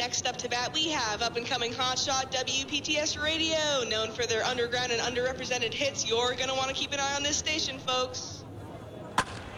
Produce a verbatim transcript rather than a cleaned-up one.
next up to bat, we have up-and-coming hotshot W P T S Radio, known for their underground and underrepresented hits. You're going to want to keep an eye on this station, folks.